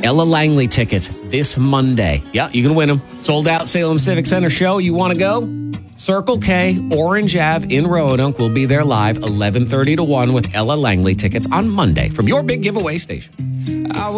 Ella Langley tickets this Monday. Yeah, you can win them. Sold out Salem Civic Center show. You want to go? Circle K, Orange Ave in Roanoke. We'll be there live 11:30 to 1 with Ella Langley tickets on Monday from your big giveaway station.